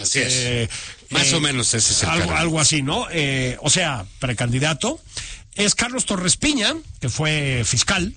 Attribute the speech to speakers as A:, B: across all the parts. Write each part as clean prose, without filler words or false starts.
A: Así es. Más o menos ese es el
B: algo así, ¿no? O sea, precandidato. Es Carlos Torres Piña, que fue fiscal.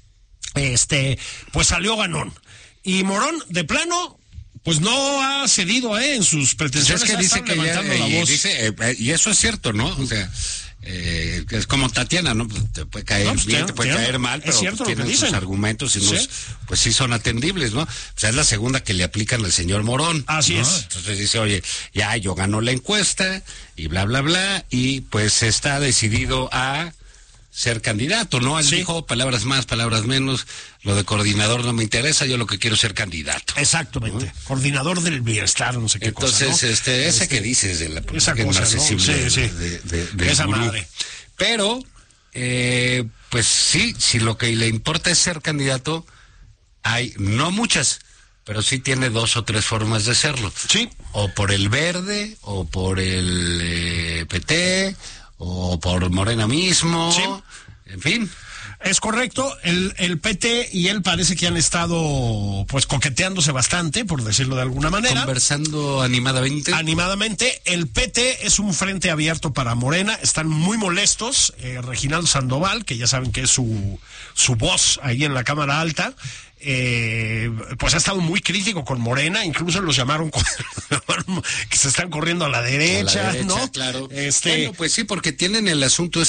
B: Pues salió ganón. Y Morón, de plano, pues no ha cedido en sus pretensiones.
A: Es que dice que ya, y eso es cierto, ¿no? O sea, es como Tatiana, ¿no? Pues te puede caer bien, te puede caer mal, pero pues tienen sus argumentos y pues sí son atendibles, ¿no? O sea, es la segunda que le aplican al señor Morón.
B: Así es.
A: Entonces dice, oye, ya yo gano la encuesta y bla, bla, bla, y pues está decidido a ser candidato, ¿no? Él dijo palabras más, palabras menos, lo de coordinador no me interesa, yo lo que quiero es ser candidato.
B: Exactamente, ¿no? Coordinador del bienestar, no sé qué
A: cosa, ¿no? Ese que dices de la
B: esa cosa,
A: accesible,
B: ¿no?
A: de
B: esa
A: gurú.
B: madre.
A: Pero, pues sí, si lo que le importa es ser candidato, hay, no muchas, pero sí tiene 2 o 3 formas de serlo.
B: Sí.
A: O por el Verde, o por el PT, o por Morena mismo, en fin.
B: Es correcto, el PT y él parece que han estado pues coqueteándose bastante, por decirlo de alguna manera.
A: Conversando animadamente.
B: Animadamente, el PT es un frente abierto para Morena, están muy molestos. Reginaldo Sandoval, que ya saben que es su voz ahí en la Cámara Alta, pues ha estado muy crítico con Morena, incluso los llamaron que se están corriendo a la derecha, ¿no?
A: Claro. Bueno, pues sí, porque tienen el asunto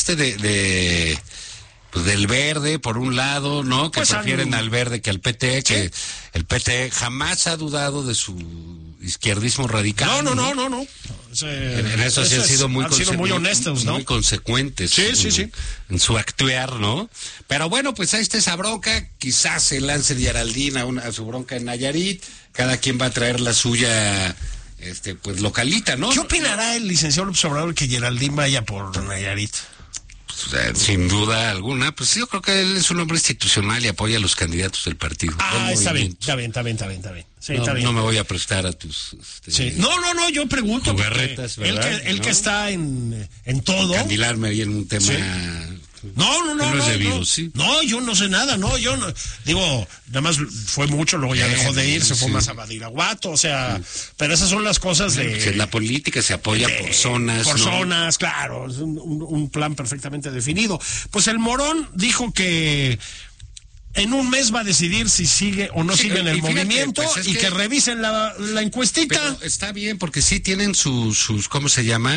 A: pues del Verde, por un lado, ¿no? Que pues prefieren al Verde que al PT, que el PT jamás ha dudado de su izquierdismo radical.
B: No.
A: En eso sí han sido muy
B: honestos, ¿no?
A: Muy consecuentes.
B: Sí.
A: En su actuar, ¿no? Pero bueno, pues ahí está esa bronca, quizás se lance Geraldine a su bronca en Nayarit, cada quien va a traer la suya, pues localita, ¿no?
B: ¿Qué opinará el licenciado López Obrador que Geraldine vaya por Nayarit?
A: Sin duda alguna, pues yo creo que él es un hombre institucional y apoya a los candidatos del partido.
B: Está bien. Sí, está bien.
A: No me voy a prestar a tus...
B: No, yo pregunto.
A: Jugarretas, ¿verdad?
B: Él que está en todo.
A: Candilarme ahí en un tema...
B: Sí. No
A: es debido, ¿sí?
B: No, yo no sé nada, yo no, digo, nada más fue mucho, luego ya dejó de ir, se fue más a Badiraguato, o sea, pero esas son las cosas de...
A: Pues en la política se apoya por zonas,
B: Por
A: ¿no?
B: zonas, claro, es un plan perfectamente definido. Pues el Morón dijo que en un mes va a decidir si sigue o no sigue en el movimiento, pues y que revisen la encuestita.
A: Pero está bien, porque sí tienen sus ¿cómo se llama?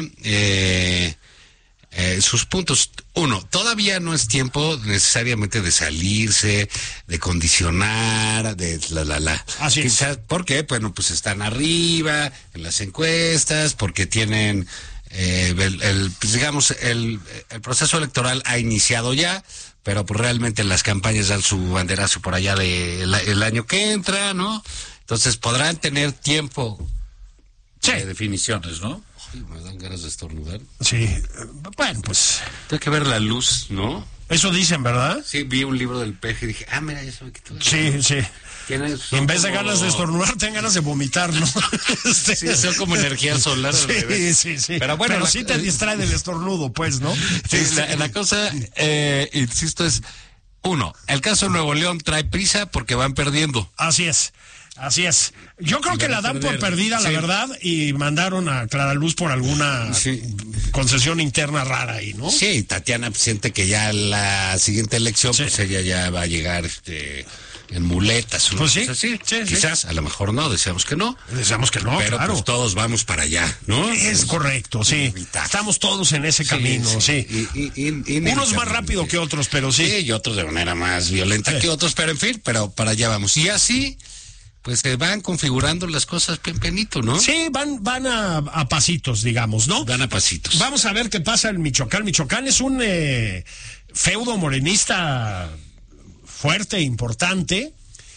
A: Sus puntos. Uno, todavía no es tiempo necesariamente de salirse, de condicionar, de
B: Así
A: quizás, ¿por qué? Bueno, pues están arriba en las encuestas, porque tienen pues digamos, el proceso electoral ha iniciado ya, pero pues realmente las campañas dan su banderazo por allá el año que entra, ¿no? Entonces podrán tener tiempo de definiciones, ¿no? Sí, me dan ganas de estornudar.
B: Sí, bueno, pues...
A: Hay que ver la luz, ¿no?
B: Eso dicen, ¿verdad?
A: Sí, vi un libro del peje y dije, mira, ya se me quitó.
B: Sí. En vez de ganas de estornudar, ten ganas de vomitar, ¿no?
A: Sí, son como energía solar.
B: Sí. Pero sí te distrae del estornudo, pues, ¿no?
A: Sí, la cosa, insisto, es... Uno, el caso de Nuevo León trae prisa porque van perdiendo.
B: Así es. Yo creo que la dan por perdida, la verdad, y mandaron a Clara Luz por alguna concesión interna rara ahí, ¿no?
A: Sí, Tatiana siente que ya la siguiente elección, pues ella ya va a llegar en muletas.
B: Pues
A: sí. Quizás, a lo mejor no, deseamos que no. Pero
B: claro.
A: Pues todos vamos para allá, ¿no?
B: Es correcto, sí. Estamos todos en ese camino, sí. Unos más rápido que otros, pero sí.
A: Sí, y otros de manera más violenta que otros, pero en fin, pero para allá vamos. Y así... pues se van configurando las cosas pianito, ¿no?
B: Sí, van a pasitos, digamos, ¿no?
A: Van a pasitos.
B: Vamos a ver qué pasa en Michoacán. Michoacán es un feudo morenista fuerte, importante.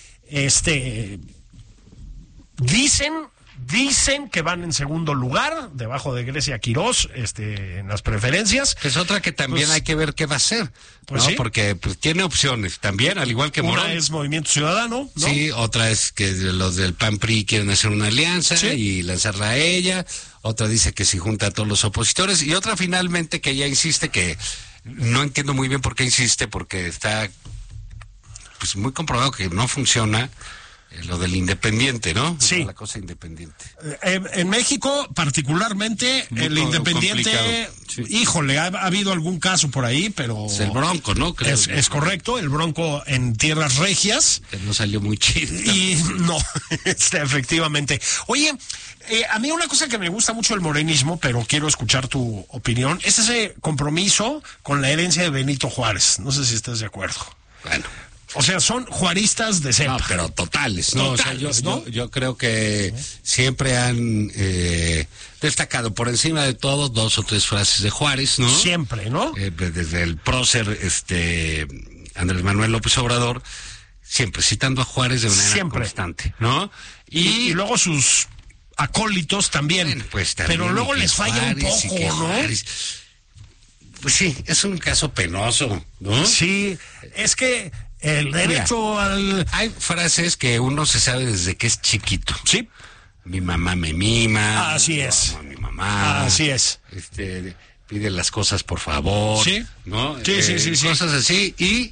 B: Dicen que van en segundo lugar, debajo de Grecia Quirós, en las preferencias.
A: Es otra que también hay que ver qué va a hacer,
B: pues
A: ¿no?
B: Sí.
A: Porque pues tiene opciones también, al igual que Morón.
B: Una es Movimiento Ciudadano, ¿no?
A: Sí, otra es que los del PAN-PRI quieren hacer una alianza y lanzarla a ella. Otra dice que si junta a todos los opositores. Y otra finalmente que ella insiste, que no entiendo muy bien por qué insiste, porque está pues muy comprobado que no funciona, lo del independiente, ¿no?
B: Sí.
A: La cosa independiente.
B: En México, particularmente, el Independiente,
A: sí.
B: Híjole, ha habido algún caso por ahí, pero...
A: Es el Bronco, ¿no? Creo.
B: Es correcto, el Bronco en tierras regias.
A: Que no salió muy chido.
B: Y no, efectivamente. Oye, a mí una cosa que me gusta mucho del morenismo, pero quiero escuchar tu opinión, es ese compromiso con la herencia de Benito Juárez. No sé si estás de acuerdo.
A: Bueno.
B: O sea, son juaristas de cepa.
A: No, pero totales, ¿no?
B: Totales,
A: o sea,
B: ¿no?
A: yo creo que siempre han destacado por encima de todo 2 o 3 frases de Juárez, ¿no?
B: Siempre, ¿no?
A: Desde el prócer Andrés Manuel López Obrador, siempre citando a Juárez de manera constante, ¿no?
B: Y luego sus acólitos también.
A: Bueno, pues, también,
B: pero luego les falla un poco, ¿no?
A: Juárez, pues sí, es un caso penoso, ¿no?
B: Sí, es que el derecho al...
A: Hay frases que uno se sabe desde que es chiquito.
B: Sí.
A: Mi mamá me mima.
B: Así es.
A: Mi mamá.
B: Así es.
A: Pide las cosas por favor.
B: Sí.
A: ¿No?
B: Sí.
A: Cosas así. Y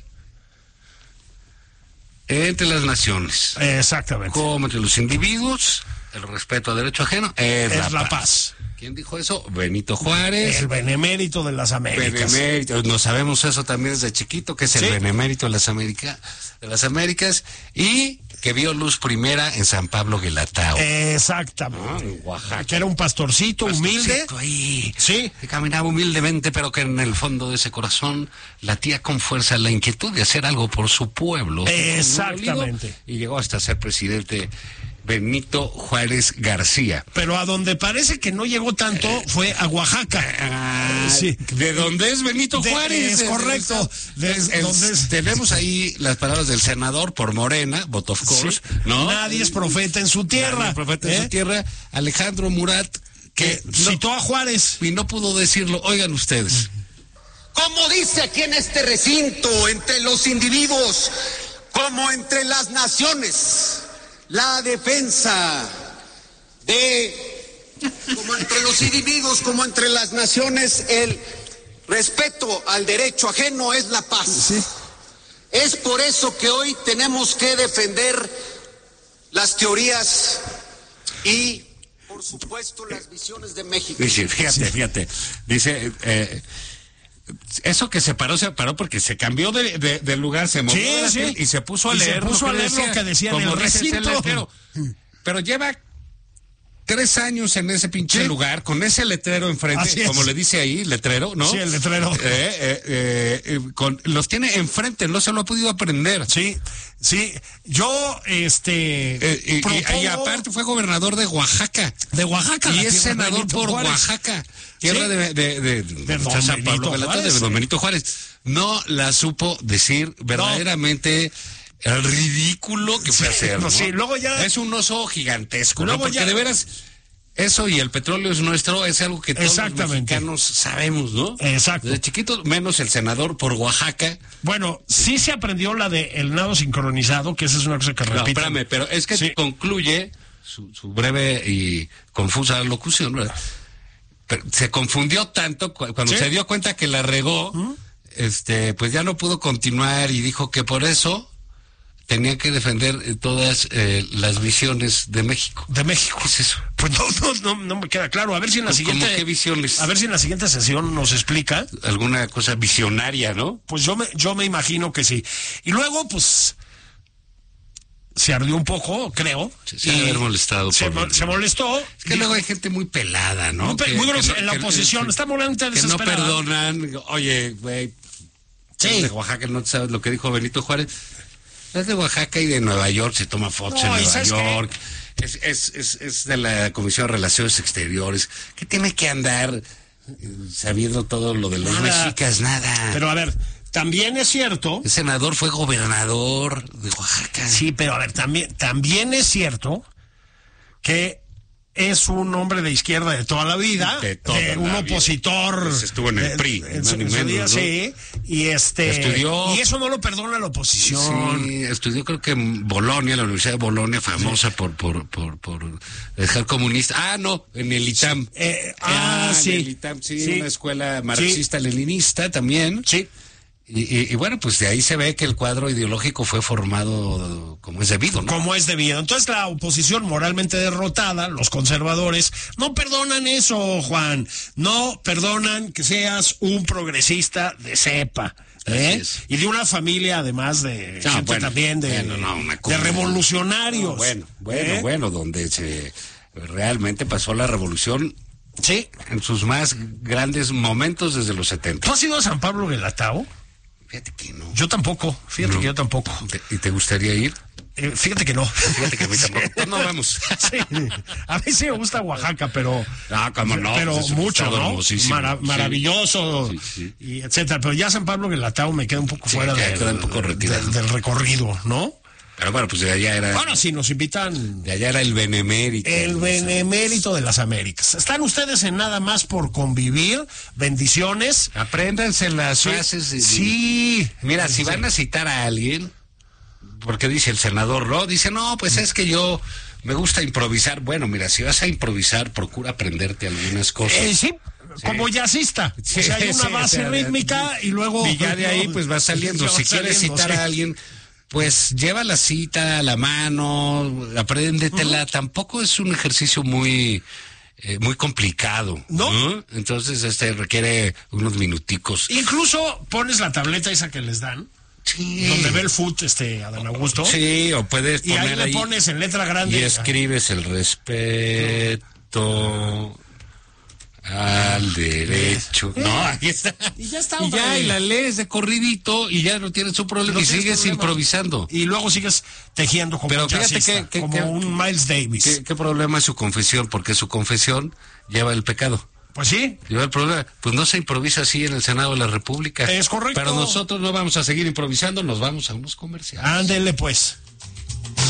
A: entre las naciones,
B: Exactamente.
A: como entre los individuos, el respeto al derecho ajeno es la paz. ¿Quién dijo eso? Benito Juárez.
B: El benemérito de las Américas.
A: Benemérito, no sabemos eso también desde chiquito, que es el benemérito de las Américas, y que vio luz primera en San Pablo Guelatao.
B: Exactamente.
A: En Oaxaca.
B: Que era un pastorcito humilde.
A: Ahí,
B: sí.
A: Que caminaba humildemente, pero que en el fondo de ese corazón latía con fuerza la inquietud de hacer algo por su pueblo.
B: Exactamente.
A: Y llegó hasta ser presidente Benito Juárez García.
B: Pero a donde parece que no llegó tanto fue a Oaxaca.
A: Sí. ¿De dónde es Benito Juárez?
B: Es correcto.
A: Tenemos ahí las palabras del senador por Morena, vote of course, ¿no?
B: Nadie es profeta en su tierra.
A: Nadie es profeta en su tierra. Alejandro Murat, que
B: citó a Juárez.
A: Y no pudo decirlo. Oigan ustedes.
C: Como dice aquí en este recinto, entre los individuos, como entre las naciones, la defensa como entre los individuos, como entre las naciones, el respeto al derecho ajeno es la paz.
B: Sí.
C: Es por eso que hoy tenemos que defender las teorías y, por supuesto, las visiones de México.
A: Dice, fíjate, dice... eso que se paró porque se cambió de lugar, se movió y se puso a leer
B: lo que decía en el recinto.
A: Pero lleva 3 años en ese pinche lugar, con ese letrero enfrente, como le dice ahí, letrero, ¿no?
B: Sí, el letrero.
A: Los tiene enfrente, no se lo ha podido aprender.
B: Sí. Yo,
A: y aparte fue gobernador de Oaxaca.
B: Y
A: es senador por Oaxaca. Tierra de San Pablo Guelatao, de Don Benito Juárez. No la supo decir verdaderamente. El ridículo que fue hacer, ¿no?
B: Sí, luego ya...
A: Es un oso gigantesco, ¿no? Porque de veras, eso y el petróleo es nuestro, es algo que todos los mexicanos sabemos, ¿no?
B: Exacto.
A: Desde chiquitos, menos el senador por Oaxaca.
B: Bueno, sí se aprendió la de el nado sincronizado, que esa es una cosa que repite.
A: No, espérame, pero es que concluye su breve y confusa locución, ¿verdad? Pero se confundió tanto cuando se dio cuenta que la regó, pues ya no pudo continuar y dijo que por eso tenía que defender todas las visiones de México.
B: ¿De México?
A: ¿Qué es eso?
B: Pues no me queda claro. A ver si en la siguiente...
A: ¿Cómo qué visiones?
B: A ver si en la siguiente sesión nos explica.
A: Alguna cosa visionaria, ¿no?
B: Pues yo me imagino que sí. Y luego, pues... se ardió un poco, creo.
A: Se debe haber molestado.
B: Se molestó.
A: Es que luego hay gente muy pelada, ¿no?
B: Muy grosera en la oposición. Está molesta, desesperada.
A: Que no perdonan. Oye, güey.
B: Sí.
A: De Oaxaca, no sabes lo que dijo Benito Juárez. Es de Oaxaca y de Nueva York, se toma fotos en Nueva York. Es de la Comisión de Relaciones Exteriores. ¿Qué tiene que andar sabiendo todo lo de los mexicas? Nada.
B: Pero a ver, también es cierto.
A: El senador fue gobernador de Oaxaca.
B: Sí, pero a ver, también es cierto que es un hombre de izquierda de toda la vida, un opositor.
A: Pues estuvo en el PRI,
B: en su día, ¿no? Sí, y
A: estudió,
B: y eso no lo perdona la oposición.
A: Sí, estudió creo que en Bolonia, la Universidad de Bolonia, famosa por dejar comunista. Ah, no, en el ITAM.
B: Sí.
A: En el ITAM, sí, una escuela marxista-leninista también.
B: Sí.
A: Y bueno, pues de ahí se ve que el cuadro ideológico fue formado como es debido, ¿no?
B: Como es debido. Entonces la oposición moralmente derrotada, los conservadores, no perdonan eso, Juan. No perdonan que seas un progresista de cepa. Y de una familia, además de gente también de revolucionarios.
A: Bueno, donde realmente pasó la revolución.
B: Sí.
A: En sus más grandes momentos desde los 70.
B: ¿Tú has ido a San Pablo Guelatao?
A: Fíjate que no.
B: Yo tampoco, que yo tampoco.
A: ¿Y te gustaría ir?
B: Fíjate que no.
A: Fíjate que a mí tampoco. Pues no vamos.
B: Sí. A mí sí me gusta Oaxaca, pero...
A: No, cómo no.
B: Pero
A: pues
B: mucho, ¿no? Maravilloso,
A: sí.
B: Y etcétera. Pero ya San Pablo Guelatao me queda un poco fuera
A: queda un poco retirado.
B: del recorrido, ¿no?
A: Pero bueno, pues de allá era...
B: Bueno, si nos invitan...
A: De allá era el benemérito.
B: El benemérito de las Américas. Están ustedes en Nada Más por Convivir. Bendiciones.
A: Apréndanse las frases.
B: Sí.
A: Mira, si van a citar a alguien, porque dice el senador, ¿no? Dice, no, pues es que yo me gusta improvisar. Bueno, mira, si vas a improvisar, procura aprenderte algunas cosas.
B: Sí. Como jazzista.
A: Sí,
B: o sea, hay una base rítmica y luego...
A: Y ya de ahí pues va saliendo. Si quieres citar a alguien... Pues lleva la cita a la mano, apréndetela. Tampoco es un ejercicio muy complicado.
B: ¿No?
A: Entonces requiere unos minuticos.
B: Incluso pones la tableta esa que les dan.
A: Sí.
B: Donde ve el foot Adán Augusto.
A: Sí, o puedes
B: y
A: poner
B: ahí le pones en letra grande.
A: Y escribes el respeto al derecho. No, ahí está.
B: Y ya está.
A: Y la lees de corridito y ya no tienes su problema. Y sigues improvisando.
B: Y luego sigues tejiendo como un jazzista, como un Miles Davis.
A: ¿Qué problema es su confesión? Porque su confesión lleva el pecado.
B: Pues sí.
A: Lleva el problema. Pues no se improvisa así en el Senado de la República.
B: Es correcto.
A: Pero nosotros no vamos a seguir improvisando, nos vamos a unos comerciales.
B: Ándele pues.